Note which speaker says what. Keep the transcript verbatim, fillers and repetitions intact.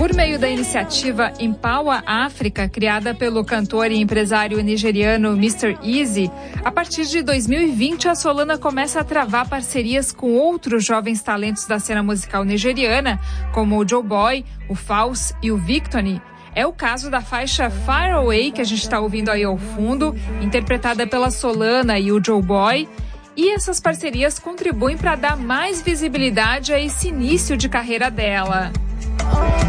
Speaker 1: Por meio da iniciativa Empower Africa, criada pelo cantor e empresário nigeriano mister Eazi, a partir de dois mil e vinte a Solana começa a travar parcerias com outros jovens talentos da cena musical nigeriana, como o Joeboy, o Falz e o Victony. É o caso da faixa Far Away, que a gente está ouvindo aí ao fundo, interpretada pela Solana e o Joeboy. E essas parcerias contribuem para dar mais visibilidade a esse início de carreira dela.